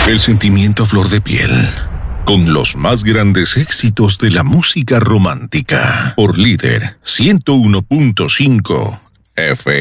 El sentimiento a flor de piel. Con los más grandes éxitos de la música romántica. Por Líder 101.5 FM.